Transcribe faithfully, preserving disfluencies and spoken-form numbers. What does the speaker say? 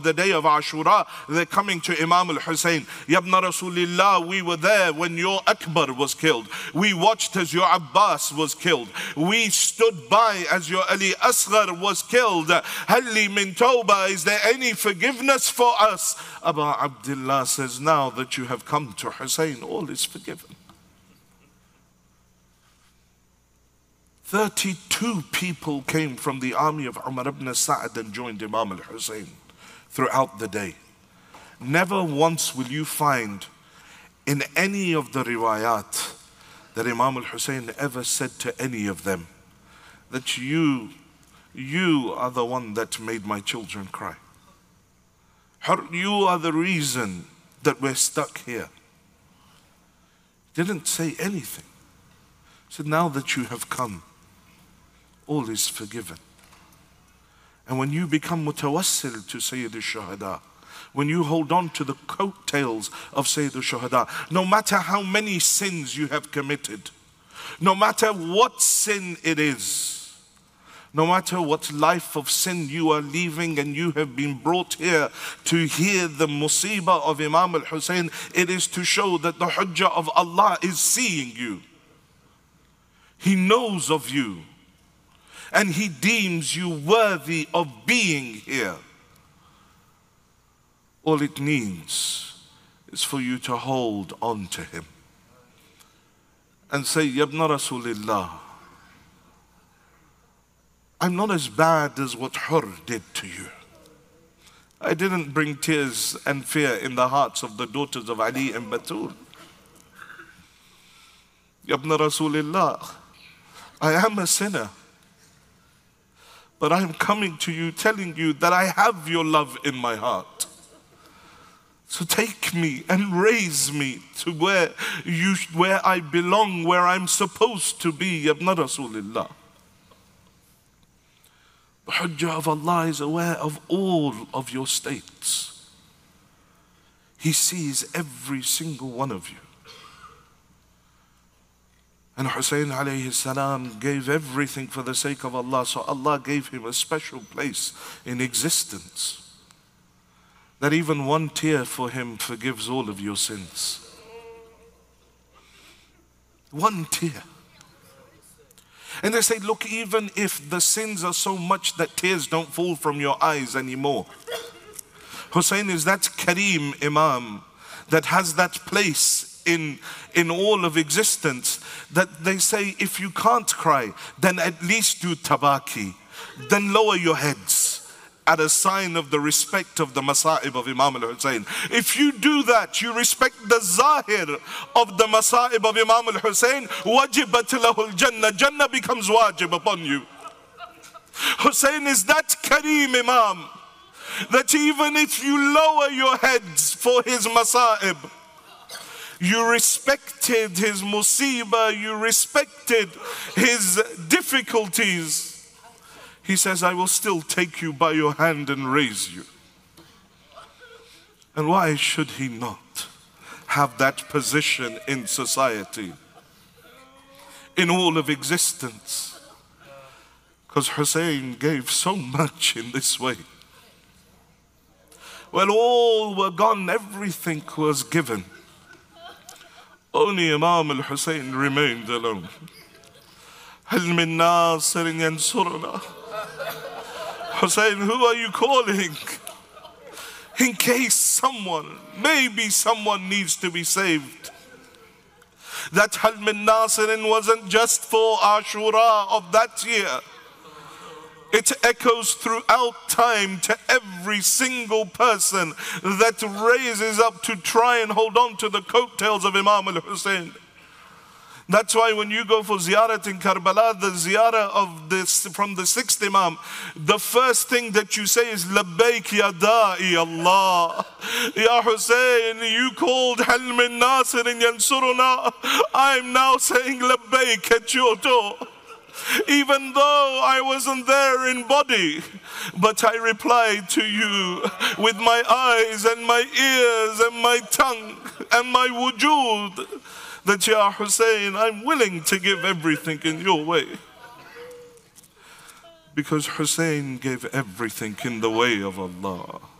the day of Ashura, they're coming to Imam al-Hussein. Yabna Rasulillah, we were there when your Akbar was killed. We watched as your Abbas was killed. We stood by as your Ali Asghar was killed. Halli min tawbah, is there any forgiveness for us? Abu Abdullah says, now that you have come to Hussein, all is forgiven. thirty-two people came from the army of Umar ibn Sa'd and joined Imam al-Hussein throughout the day. Never once will you find in any of the riwayat that Imam al-Hussein ever said to any of them that you, you are the one that made my children cry. You are the reason that we're stuck here. Didn't say anything. Said, now that you have come, all is forgiven. And when you become mutawassil to Sayyid al-Shuhada, when you hold on to the coattails of Sayyid al-Shuhada, no matter how many sins you have committed, no matter what sin it is, no matter what life of sin you are leaving and you have been brought here to hear the musibah of Imam al-Hussein, it is to show that the hujjah of Allah is seeing you. He knows of you. And He deems you worthy of being here. All it needs is for you to hold on to Him and say, Yabna Rasulillah, I'm not as bad as what Hur did to you. I didn't bring tears and fear in the hearts of the daughters of Ali and Batul. Yabna Rasulillah, I am a sinner. But I am coming to you telling you that I have your love in my heart. So take me and raise me to where you, where I belong, where I'm supposed to be, Yabna Rasulillah. The Hujjah of Allah is aware of all of your states. He sees every single one of you. And Hussein alayhi salam gave everything for the sake of Allah, so Allah gave him a special place in existence. That even one tear for him forgives all of your sins. One tear. And they say, look, even if the sins are so much that tears don't fall from your eyes anymore, Hussein is that Kareem Imam that has that place in, in all of existence, that they say, if you can't cry, then at least do tabaki. Then lower your heads at a sign of the respect of the Masa'ib of Imam al-Hussein. If you do that, you respect the zahir of the Masa'ib of Imam al-Hussein, wajibat lahu al-Jannah. Jannah becomes wajib upon you. Hussein is that Kareem Imam, that even if you lower your heads for his Masa'ib, you respected his musibah, you respected his difficulties. He says, I will still take you by your hand and raise you. And why should he not have that position in society, in all of existence? Because Hussein gave so much in this way. When all were gone, everything was given. Only Imam al-Hussein remained alone. هل من ناصر ينصرنا? Hussein, who are you calling? In case someone, maybe someone needs to be saved. That Hal min Nasirin wasn't just for Ashura of that year. It echoes throughout time to every single person that raises up to try and hold on to the coattails of Imam al-Hussein. That's why when you go for ziyarat in Karbala, the ziyarah of this from the sixth Imam, the first thing that you say is Labbaik ya da'i Allah. Ya Hussein, you called Hal min Nasirin yansuruna. I'm now saying Labbaik at your door. Even though I wasn't there in body, but I replied to you with my eyes and my ears and my tongue and my wujud, that Ya Hussein, I'm willing to give everything in your way. Because Hussein gave everything in the way of Allah.